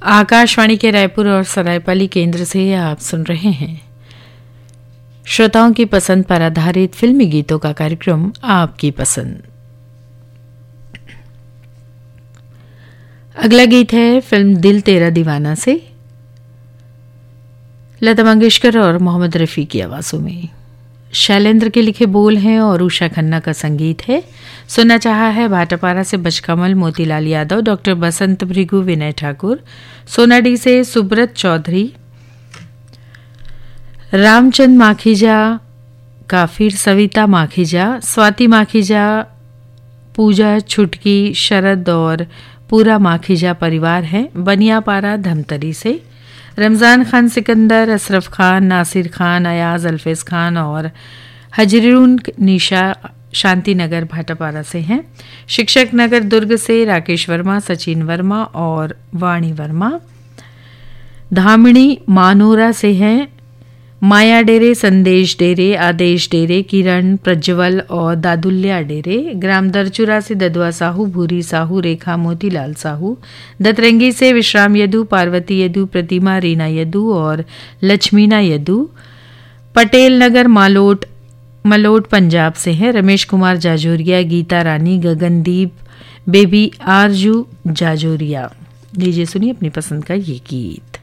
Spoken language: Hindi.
आकाशवाणी के रायपुर और सरायपाली केंद्र से आप सुन रहे हैं श्रोताओं की पसंद पर आधारित फिल्मी गीतों का कार्यक्रम आपकी पसंद। अगला गीत है फिल्म दिल तेरा दीवाना से लता मंगेशकर और मोहम्मद रफ़ी की आवाज़ों में। शैलेंद्र के लिखे बोल हैं और उषा खन्ना का संगीत है। सुनना चाहा है भाटापारा से बचकमल, मोतीलाल यादव, डॉक्टर बसंत भृगु, विनय ठाकुर, सोनाडी से सुब्रत चौधरी, रामचंद माखीजा, काफिर, सविता माखीजा, स्वाति माखीजा, पूजा छुटकी, शरद और पूरा माखीजा परिवार है। बनियापारा धमतरी से रमज़ान खान सिकंदर, अशरफ खान, नासिर खान, अयाज, अल्फेज खान और हजरून निशा शांति नगर भाटापारा से हैं। शिक्षक नगर दुर्ग से राकेश वर्मा, सचिन वर्मा और वाणी वर्मा। धामिणी मानोरा से हैं माया डेरे, संदेश डेरे, आदेश डेरे, किरण, प्रज्वल और दादुल्या डेरे। ग्राम दरचुरा से ददुआ साहू, भूरी साहू, रेखा, मोतीलाल साहू। दतरंगी से विश्राम यदु, पार्वती यदु, प्रतिमा, रीना यदु और लक्ष्मीना यदु। पटेल नगर मलोट पंजाब से हैं रमेश कुमार जाजोरिया, गीता रानी, गगनदीप, बेबी आरजू जाजोरिया। लीजिए सुनिए अपनी पसंद का ये गीत।